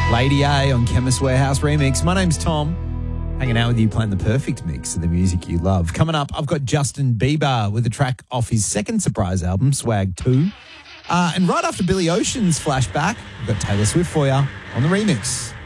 Lady A on Chemist Warehouse Remix. My name's Tom. Hanging out with you, playing the perfect mix of the music you love. Coming up, I've got Justin Bieber with a track off his second surprise album, Swag 2. And right after Billy Ocean's flashback, we've got Taylor Swift for you on the remix.